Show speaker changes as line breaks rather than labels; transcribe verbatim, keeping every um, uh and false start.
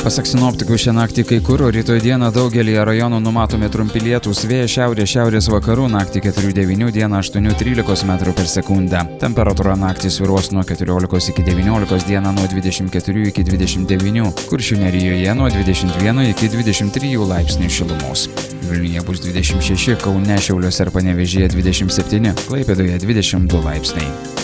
Pasak sinoptikų, šią naktį kai kur, o rytoj dieną daugelyje rajonų numatomi trumpi lietūs, vėjas šiaurės šiaurės vakarų, naktį keturi devyni, dieną aštuoni trylika metrų per sekundę. Temperatūra naktį svyruos nuo keturiolikos iki devyniolikos, dieną nuo dvidešimt keturių iki dvidešimt devynių, Kuršių nerijoje nuo dvidešimt vieno iki dvidešimt trijų laipsnių šilumos. Vilniuje bus dvidešimt šeši, Kaune, Šiauliuose ir Panevėžyje dvidešimt septyni, Klaipėdoje dvidešimt du laipsniai.